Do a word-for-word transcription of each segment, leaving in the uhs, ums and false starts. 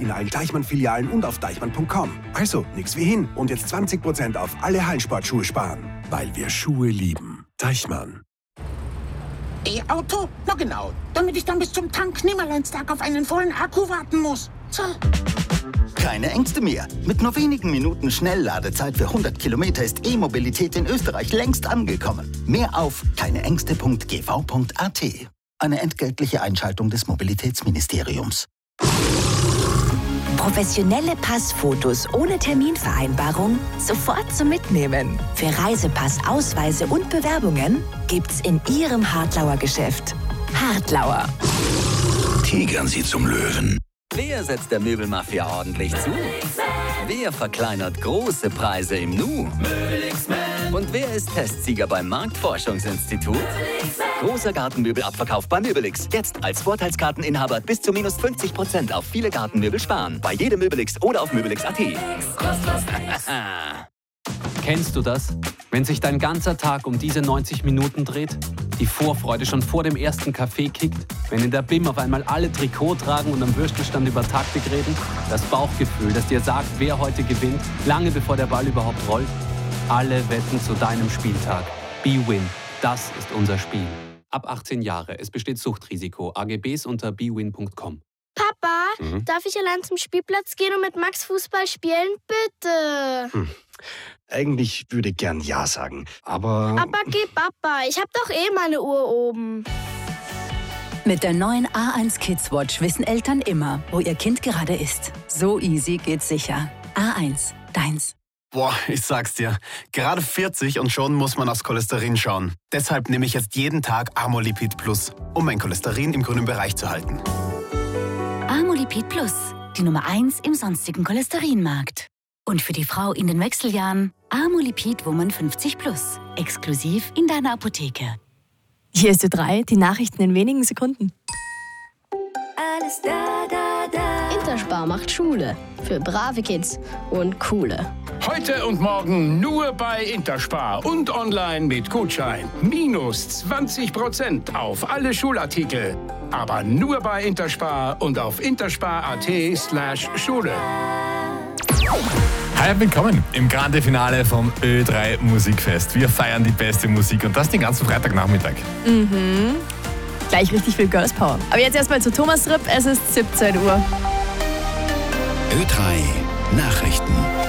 in allen Deichmann-Filialen und auf deichmann punkt com. Also, nix wie hin und jetzt zwanzig Prozent auf alle Hallensportschuhe sparen. Weil wir Schuhe lieben. Deichmann. E-Auto? Na genau, damit ich dann bis zum Tank-Nimmerleinstag auf einen vollen Akku warten muss. So. Keine Ängste mehr. Mit nur wenigen Minuten Schnellladezeit für hundert Kilometer ist E-Mobilität in Österreich längst angekommen. Mehr auf keineängste punkt g v punkt a t. Eine entgeltliche Einschaltung des Mobilitätsministeriums. Professionelle Passfotos ohne Terminvereinbarung sofort zum Mitnehmen. Für Reisepass, Ausweise und Bewerbungen gibt's in Ihrem Hartlauer Geschäft. Hartlauer. Tigern Sie zum Löwen. Wer setzt der Möbelmafia ordentlich zu? Wer verkleinert große Preise im Nu? Und wer ist Testsieger beim Marktforschungsinstitut? Großer Gartenmöbelabverkauf bei Möbelix. Jetzt als Vorteilskarteninhaber bis zu minus fünfzig Prozent auf viele Gartenmöbel sparen. Bei jedem Möbelix oder auf möbelix punkt at. Kennst du das? Wenn sich dein ganzer Tag um diese neunzig Minuten dreht? Die Vorfreude schon vor dem ersten Kaffee kickt? Wenn in der B I M auf einmal alle Trikot tragen und am Würstelstand über Taktik reden? Das Bauchgefühl, das dir sagt, wer heute gewinnt, lange bevor der Ball überhaupt rollt? Alle wetten zu deinem Spieltag. B-Win, das ist unser Spiel. Ab achtzehn Jahre, es besteht Suchtrisiko. A G Bs unter b win punkt com. Papa, mhm. darf ich allein zum Spielplatz gehen und mit Max Fußball spielen? Bitte. Hm. Eigentlich würde ich gern Ja sagen, aber... Aber geh, Papa, ich hab doch eh meine Uhr oben. Mit der neuen A eins Kids Watch wissen Eltern immer, wo ihr Kind gerade ist. So easy geht's sicher. A eins, deins. Boah, ich sag's dir, gerade vierzig und schon muss man aufs Cholesterin schauen. Deshalb nehme ich jetzt jeden Tag Amolipid Plus, um mein Cholesterin im grünen Bereich zu halten. Amolipid Plus, die Nummer eins im sonstigen Cholesterinmarkt. Und für die Frau in den Wechseljahren Amolipid Woman fünfzig Plus, exklusiv in deiner Apotheke. Hier ist Ö drei, die Nachrichten in wenigen Sekunden. Alles da, da, da. Interspar macht Schule. Für brave Kids und coole. Heute und morgen nur bei Interspar und online mit Gutschein. Minus zwanzig Prozent auf alle Schulartikel. Aber nur bei Interspar und auf interspar.at slash Schule. Hi, willkommen im Grande Finale vom Ö drei Musikfest. Wir feiern die beste Musik und das den ganzen Freitagnachmittag. Mhm. Gleich richtig viel Girls Power. Aber jetzt erstmal zu Thomas Ripp. Es ist siebzehn Uhr. Ö drei Nachrichten.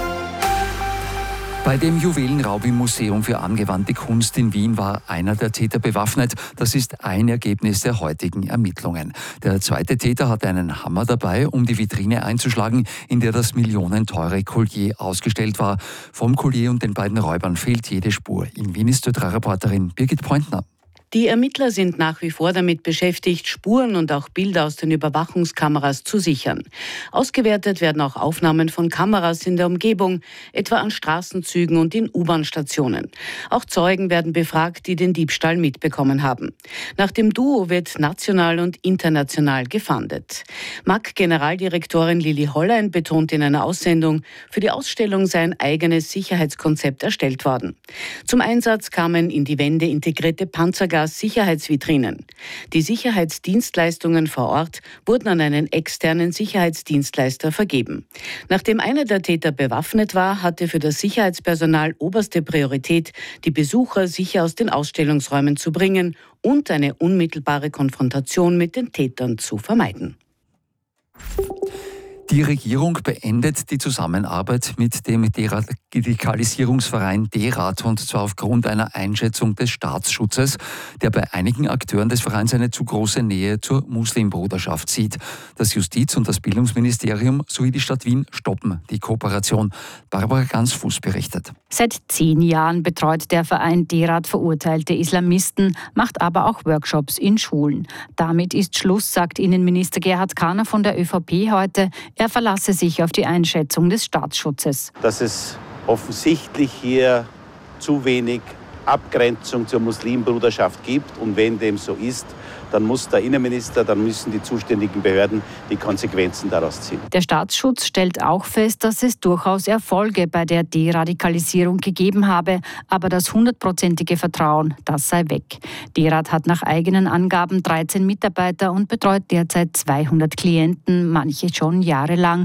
Bei dem Juwelenraub im Museum für angewandte Kunst in Wien war einer der Täter bewaffnet. Das ist ein Ergebnis der heutigen Ermittlungen. Der zweite Täter hatte einen Hammer dabei, um die Vitrine einzuschlagen, in der das millionenteure Collier ausgestellt war. Vom Collier und den beiden Räubern fehlt jede Spur. In Wien ist Ö drei Reporterin Birgit Pointner. Die Ermittler sind nach wie vor damit beschäftigt, Spuren und auch Bilder aus den Überwachungskameras zu sichern. Ausgewertet werden auch Aufnahmen von Kameras in der Umgebung, etwa an Straßenzügen und in U-Bahn-Stationen. Auch Zeugen werden befragt, die den Diebstahl mitbekommen haben. Nach dem Duo wird national und international gefahndet. M A G-Generaldirektorin Lili Hollein betont in einer Aussendung, für die Ausstellung sei ein eigenes Sicherheitskonzept erstellt worden. Zum Einsatz kamen in die Wände integrierte Panzergas Sicherheitsvitrinen. Die Sicherheitsdienstleistungen vor Ort wurden an einen externen Sicherheitsdienstleister vergeben. Nachdem einer der Täter bewaffnet war, hatte für das Sicherheitspersonal oberste Priorität, die Besucher sicher aus den Ausstellungsräumen zu bringen und eine unmittelbare Konfrontation mit den Tätern zu vermeiden. Die Regierung beendet die Zusammenarbeit mit dem Deradikalisierungsverein D-Rat und zwar aufgrund einer Einschätzung des Staatsschutzes, der bei einigen Akteuren des Vereins eine zu große Nähe zur Muslimbruderschaft sieht. Das Justiz- und das Bildungsministerium sowie die Stadt Wien stoppen die Kooperation. Barbara Gansfuß berichtet. Seit zehn Jahren betreut der Verein D-Rat verurteilte Islamisten, macht aber auch Workshops in Schulen. Damit ist Schluss, sagt Innenminister Gerhard Kahner von der ÖVP heute. Er verlasse sich auf die Einschätzung des Staatsschutzes. Dass es offensichtlich hier zu wenig Abgrenzung zur Muslimbruderschaft gibt. Und wenn dem so ist, dann muss der Innenminister, dann müssen die zuständigen Behörden die Konsequenzen daraus ziehen. Der Staatsschutz stellt auch fest, dass es durchaus Erfolge bei der Deradikalisierung gegeben habe, aber das hundertprozentige Vertrauen, das sei weg. D-Rat hat nach eigenen Angaben dreizehn Mitarbeiter und betreut derzeit zweihundert Klienten, manche schon jahrelang.